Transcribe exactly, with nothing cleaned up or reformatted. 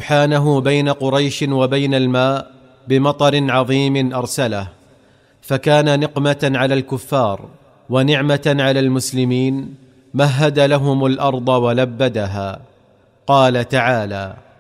سبحانه بين قريش وبين الماء بمطر عظيم أرسله، فكان نقمة على الكفار ونعمة على المسلمين، مهد لهم الأرض ولبدها. قال تعالى: